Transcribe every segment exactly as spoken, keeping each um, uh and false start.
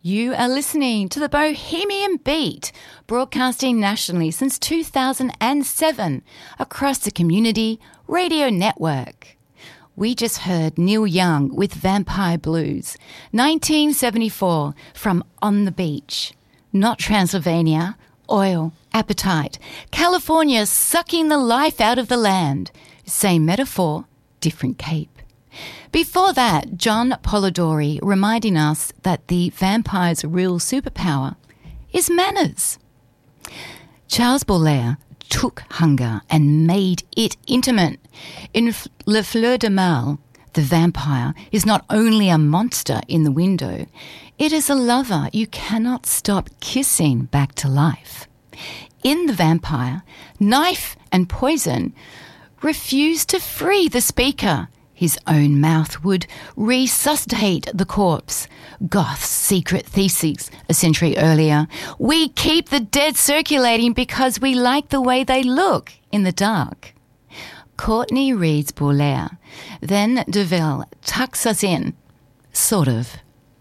You are listening to the Bohemian Beat, broadcasting nationally since two thousand seven across the Community Radio Network. We just heard Neil Young with Vampire Blues, nineteen seventy-four, from On the Beach. Not Transylvania, oil, appetite, California sucking the life out of the land. Same metaphor, different cape. Before that, John Polidori reminding us that the vampire's real superpower is manners. Charles Baudelaire took hunger and made it intimate. In Le Fleur de Mal, the vampire is not only a monster in the window, it is a lover you cannot stop kissing back to life. In The Vampire, knife and poison refuse to free the speaker. His own mouth would resuscitate the corpse. Goth's secret thesis a century earlier. We keep the dead circulating because we like the way they look in the dark. Courtney reads Baudelaire. Then Deville tucks us in. Sort of.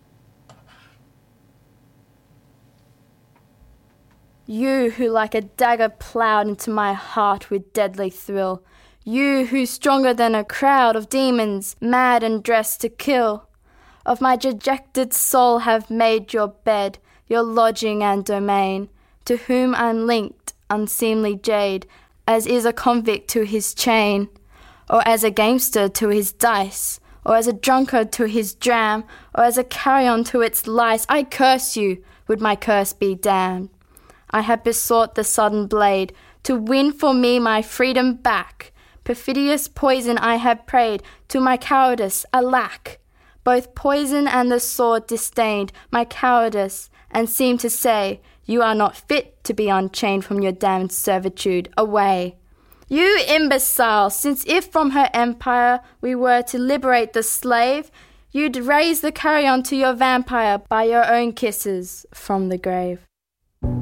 You who like a dagger ploughed into my heart with deadly thrill. You who stronger than a crowd of demons, mad and dressed to kill, of my dejected soul have made your bed, your lodging and domain, to whom I'm linked, unseemly jade, as is a convict to his chain, or as a gamester to his dice, or as a drunkard to his dram, or as a carrion to its lice. I curse you, would my curse be damned. I have besought the sudden blade to win for me my freedom back. Perfidious poison I have prayed to my cowardice, alack! Both poison and the sword disdained my cowardice, and seemed to say, you are not fit to be unchained from your damned servitude, away! You imbecile, since if from her empire we were to liberate the slave, you'd raise the carrion to your vampire by your own kisses from the grave.